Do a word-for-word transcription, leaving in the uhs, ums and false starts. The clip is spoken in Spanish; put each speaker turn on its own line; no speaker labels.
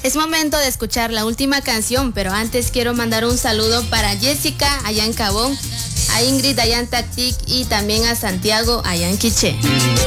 Es momento de escuchar la última canción, pero antes quiero mandar un saludo para Jessica allá en Cabón, a Ingrid allá en Tactic y también a Santiago allá en Quiché.